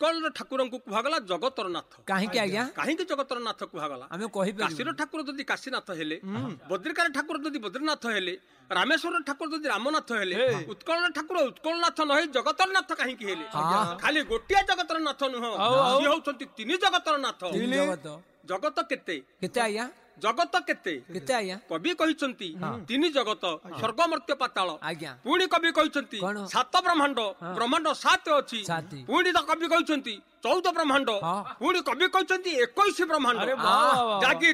उत्कल ठाकुर को कुहगला जगतर नाथ। कहीं आज्ञा कहीं जगतर नाथ कुहगला आम कही काशीर ठाकुर जदि काशीनाथ हेले, बद्रिकार ठाकुर जदि बद्रीनाथ हेले, रामेश्वर ठाकुर जदि रामनाथ हेले, उत्कल ठाकुर उत्कलनाथ न जगतर नाथ कहीं हेले? खाली गोटिया जगतर नाथ नुह, सी होउछंती तीन जगतर नाथ। जगत केते केते आज्ञा जगत केते केते आज्ञा कवि कहिसंती तीन जगत स्वर्ग मर्त्य पाताल। आज्ञा पुणी कवि कहिसंती कौन? 7 ब्रह्मांड, ब्रह्मांड 7 अछि। साथी। पुणी तो कवि कहिसंती 14 ब्रह्मांड, पुणी कवि कहिसंती 21 ब्रह्मांड। जागी